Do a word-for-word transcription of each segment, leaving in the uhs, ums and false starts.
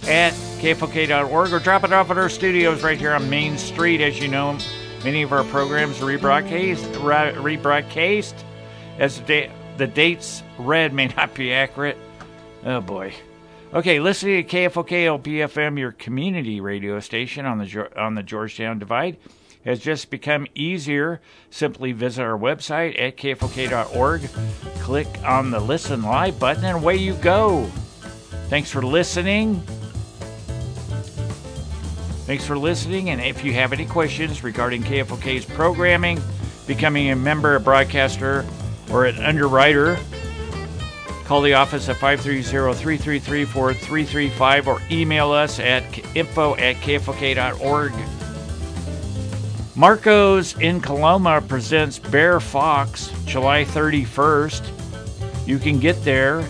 at K F O K dot org or drop it off at our studios right here on Main Street. As you know, many of our programs are rebroadcast, rebroadcast as the, da- the dates read may not be accurate. Oh, boy. Okay, listening to K F O K L P F M, your community radio station on the on the Georgetown Divide, has just become easier. Simply visit our website at K F O K dot org, click on the Listen Live button, and away you go. Thanks for listening. Thanks for listening, and if you have any questions regarding K F O K's programming, becoming a member, a broadcaster, or an underwriter, call the office at five three zero, three three three, four three three five or email us at info at K F O K dot org. Marco's in Coloma presents Bear Fox July thirty-first. You can get there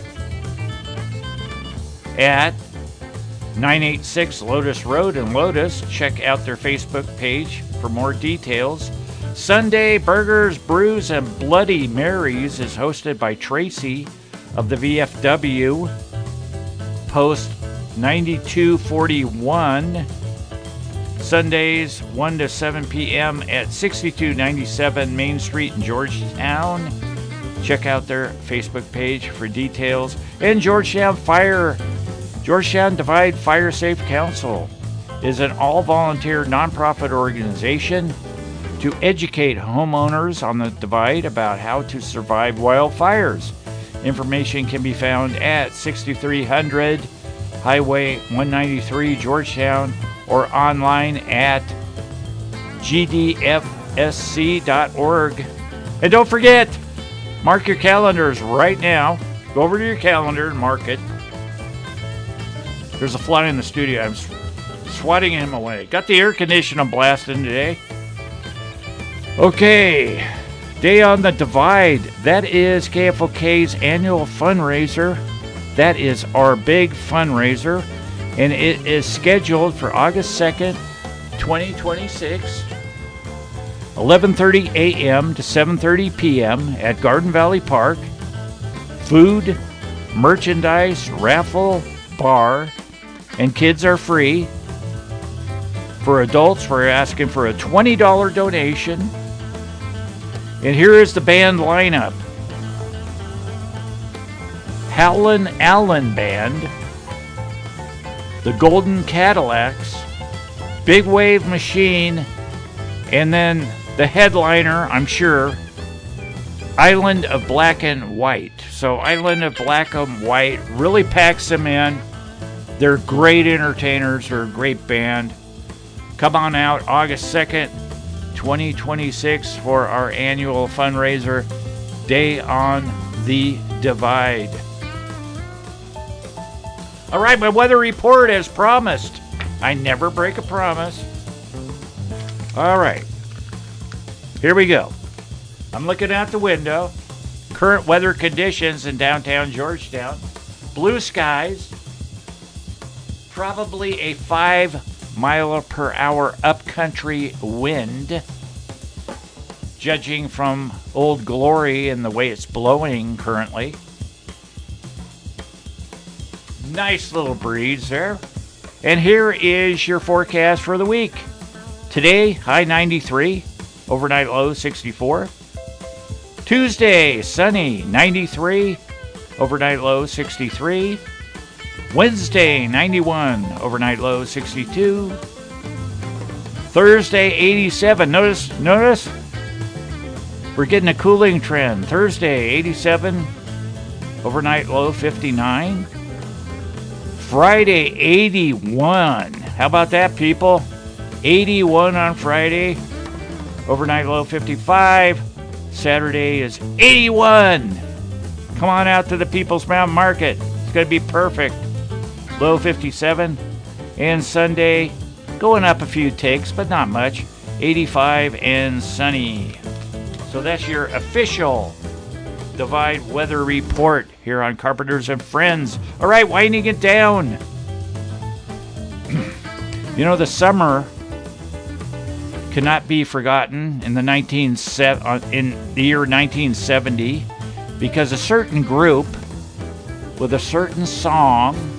at nine eighty-six Lotus Road in Lotus. Check out their Facebook page for more details. Sunday Burgers, Brews, and Bloody Marys is hosted by Tracy of the V F W, post ninety-two forty-one, Sundays one to seven p.m. at sixty-two ninety-seven Main Street in Georgetown. Check out their Facebook page for details. And Georgetown Fire, Georgetown Divide Fire Safe Council is an all-volunteer nonprofit organization to educate homeowners on the Divide about how to survive wildfires. Information can be found at sixty-three hundred Highway one ninety-three, Georgetown, or online at G D F S C dot org. And don't forget, mark your calendars right now. Go over to your calendar and mark it. There's a fly in the studio. I'm swatting him away. Got the air conditioning blasting today. Okay. Day on the Divide. That is K F O K's annual fundraiser. That is our big fundraiser. And it is scheduled for August second, twenty twenty-six, eleven thirty a.m. to seven thirty p.m. at Garden Valley Park. Food, merchandise, raffle, bar, and kids are free. For adults, we're asking for a twenty dollars donation. And here is the band lineup. Howlin' Allen Band, the Golden Cadillacs, Big Wave Machine, and then the headliner, I'm sure, Island of Black and White. So Island of Black and White really packs them in. They're great entertainers. They're a great band. Come on out August second, twenty twenty-six for our annual fundraiser, Day on the Divide. All right, my weather report as promised. I never break a promise. All right, here we go. I'm looking out the window. Current weather conditions in downtown Georgetown. Blue skies. Probably a five mile per hour upcountry wind. Judging from Old Glory and the way it's blowing currently. Nice little breeze there. And here is your forecast for the week. Today, high ninety-three, overnight low sixty-four. Tuesday, sunny, ninety-three, overnight low sixty-three. Wednesday, ninety-one, overnight low sixty-two. Thursday, eighty-seven. Notice, notice, we're getting a cooling trend. Thursday, eighty-seven, overnight low fifty-nine. Friday, eighty-one. How about that, people? eighty-one on Friday, overnight low fifty-five. Saturday is eighty-one. Come on out to the People's Mountain Market. It's going to be perfect. Low fifty-seven. And Sunday, going up a few ticks, but not much. eighty-five and sunny. So that's your official Divide weather report here on Carpenters and Friends. All right, winding it down. You know, the summer cannot be forgotten in the nineteen in the year nineteen seventy, because a certain group with a certain song